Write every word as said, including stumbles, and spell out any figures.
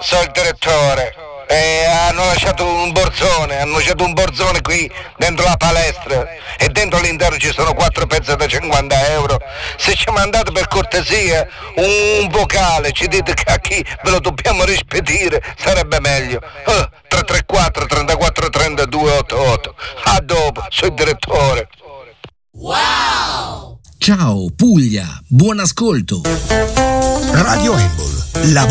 sono il direttore. E hanno lasciato un borsone, hanno lasciato un borsone qui dentro la palestra e dentro all'interno ci sono quattro pezzi da cinquanta euro. Se ci mandate per cortesia un vocale, ci dite che a chi ve lo dobbiamo rispedire, sarebbe meglio. Oh, tre tre quattro trentaquattro trentadue ottantotto. A dopo, sono il direttore. Wow! Ciao Puglia, buon ascolto. Radio Embol, la